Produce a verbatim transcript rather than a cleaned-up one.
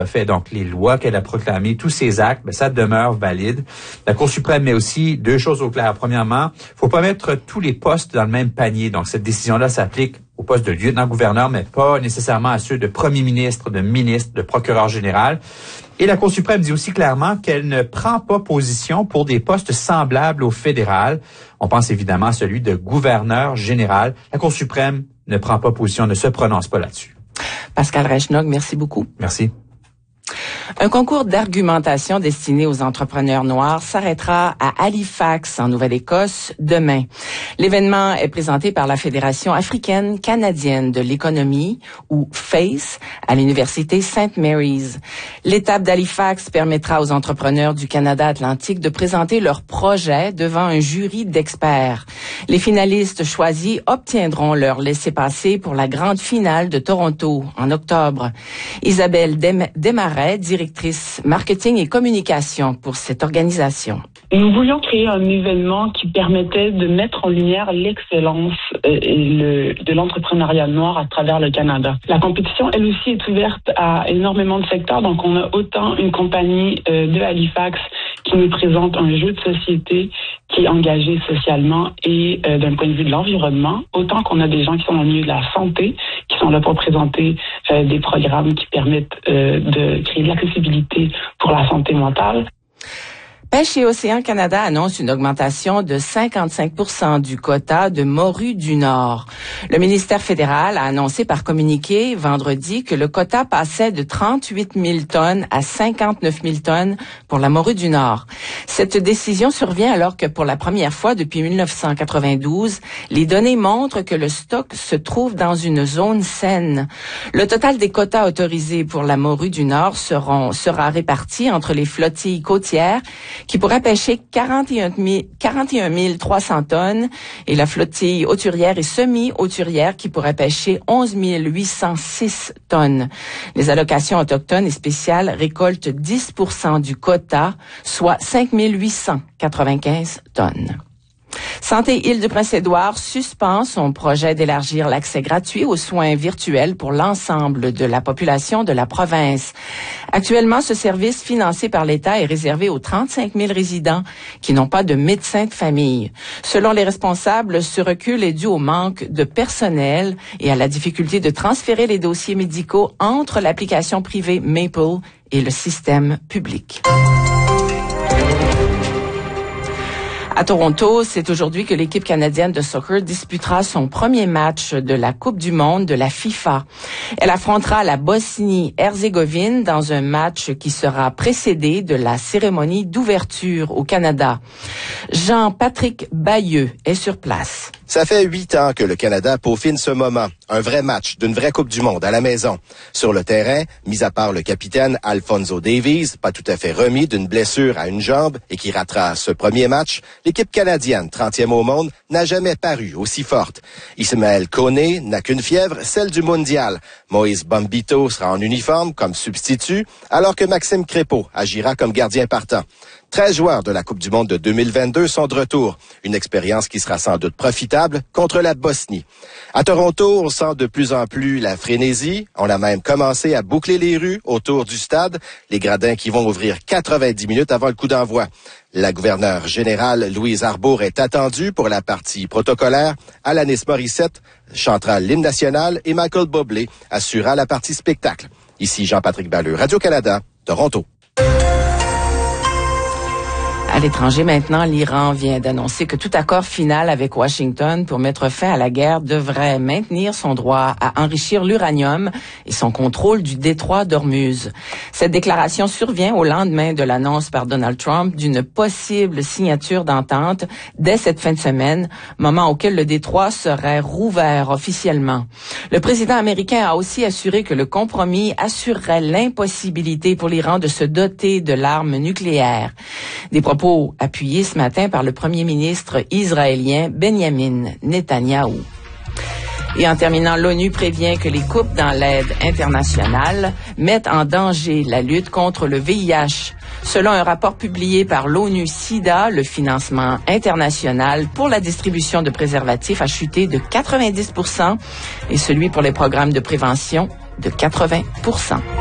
fait donc les lois qu'elle a proclamées, tous ces actes, ben, ça demeure valide. La Cour suprême met aussi deux choses au clair. Premièrement, faut pas mettre tous les postes dans le même panier. Donc, cette décision-là s'applique au poste de lieutenant-gouverneur, mais pas nécessairement à ceux de premier ministre, de ministre, de procureur général. Et la Cour suprême dit aussi clairement qu'elle ne prend pas position pour des postes semblables au fédéral. On pense évidemment à celui de gouverneur général. La Cour suprême ne prend pas position, ne se prononce pas là-dessus. Pascal Reichnog, merci beaucoup. Merci. Un concours d'argumentation destiné aux entrepreneurs noirs s'arrêtera à Halifax, en Nouvelle-Écosse, demain. L'événement est présenté par la Fédération africaine canadienne de l'économie, ou FACE, à l'Université Saint Mary's. L'étape d'Halifax permettra aux entrepreneurs du Canada Atlantique de présenter leurs projets devant un jury d'experts. Les finalistes choisis obtiendront leur laissez-passer pour la grande finale de Toronto, en octobre. Isabelle Dem- Desmarais, directrice marketing et communication pour cette organisation. Nous voulions créer un événement qui permettait de mettre en lumière l'excellence euh, et le, de l'entrepreneuriat noir à travers le Canada. La compétition, elle aussi, est ouverte à énormément de secteurs. Donc, on a autant une compagnie euh, de Halifax qui nous présente un jeu de société qui est engagé socialement et euh, d'un point de vue de l'environnement, autant qu'on a des gens qui sont dans le milieu de la santé, qui sont là pour présenter euh, des programmes qui permettent euh, de créer de l'accessibilité pour la santé mentale. Pêche et Océan Canada annonce une augmentation de cinquante-cinq pour cent du quota de morue du Nord. Le ministère fédéral a annoncé par communiqué vendredi que le quota passait de trente-huit mille tonnes à cinquante-neuf mille tonnes pour la morue du Nord. Cette décision survient alors que pour la première fois depuis mille neuf cent quatre-vingt-douze, les données montrent que le stock se trouve dans une zone saine. Le total des quotas autorisés pour la morue du Nord seront, sera réparti entre les flottilles côtières qui pourrait pêcher quarante et un mille trois cents tonnes et la flottille hauturière et semi-hauturière qui pourrait pêcher onze mille huit cent six tonnes. Les allocations autochtones et spéciales récoltent dix pour cent du quota, soit cinq mille huit cent quatre-vingt-quinze tonnes. Santé Île-du-Prince-Édouard suspend son projet d'élargir l'accès gratuit aux soins virtuels pour l'ensemble de la population de la province. Actuellement, ce service financé par l'État est réservé aux trente-cinq mille résidents qui n'ont pas de médecin de famille. Selon les responsables, ce recul est dû au manque de personnel et à la difficulté de transférer les dossiers médicaux entre l'application privée Maple et le système public. À Toronto, c'est aujourd'hui que l'équipe canadienne de soccer disputera son premier match de la Coupe du monde de la FIFA. Elle affrontera la Bosnie-Herzégovine dans un match qui sera précédé de la cérémonie d'ouverture au Canada. Jean-Patrick Bayeux est sur place. Ça fait huit ans que le Canada peaufine ce moment. Un vrai match d'une vraie Coupe du monde à la maison. Sur le terrain, mis à part le capitaine Alphonso Davies, pas tout à fait remis d'une blessure à une jambe et qui ratera ce premier match, l'équipe canadienne, trentième au monde, n'a jamais paru aussi forte. Ismaël Koné n'a qu'une fièvre, celle du mondial. Moïse Bombito sera en uniforme comme substitut, alors que Maxime Crépeau agira comme gardien partant. treize joueurs de la Coupe du monde de deux mille vingt-deux sont de retour. Une expérience qui sera sans doute profitable contre la Bosnie. À Toronto, on sent de plus en plus la frénésie. On a même commencé à boucler les rues autour du stade. Les gradins qui vont ouvrir quatre-vingt-dix minutes avant le coup d'envoi. La gouverneure générale Louise Arbour est attendue pour la partie protocolaire. Alanis Morissette chantera l'hymne national et Michael Bublé assurera la partie spectacle. Ici Jean-Patrick Balleux, Radio-Canada, Toronto. À l'étranger maintenant, l'Iran vient d'annoncer que tout accord final avec Washington pour mettre fin à la guerre devrait maintenir son droit à enrichir l'uranium et son contrôle du détroit d'Ormuz. Cette déclaration survient au lendemain de l'annonce par Donald Trump d'une possible signature d'entente dès cette fin de semaine, moment auquel le détroit serait rouvert officiellement. Le président américain a aussi assuré que le compromis assurerait l'impossibilité pour l'Iran de se doter de l'arme nucléaire. Des propos appuyés ce matin par le premier ministre israélien Benjamin Netanyahou. Et en terminant, l'ONU prévient que les coupes dans l'aide internationale mettent en danger la lutte contre le V I H. Selon un rapport publié par l'ONU-SIDA, le financement international pour la distribution de préservatifs a chuté de quatre-vingt-dix pour cent et celui pour les programmes de prévention de quatre-vingts pour cent.